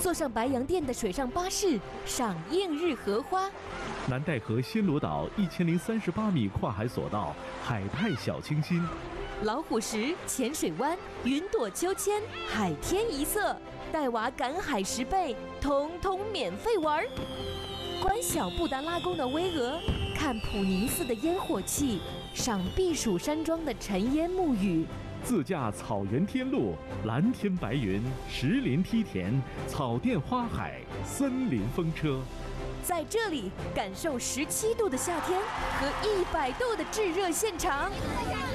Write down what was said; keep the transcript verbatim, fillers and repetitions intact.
坐上白洋淀的水上巴士，赏映日荷花。 南戴河暹罗岛一千零三十八米跨海索道，海派小清新。 老虎石、浅水湾、云朵秋千、海天一色，带娃赶海十倍，通通免费玩。观小布达拉宫的巍峨，看普宁寺的烟火气，赏避暑山庄的尘烟沐雨。 自驾草原天路，蓝天白云，石林梯田，草甸花海，森林风车。 在这里感受十七度的夏天和一百度的炙热现场。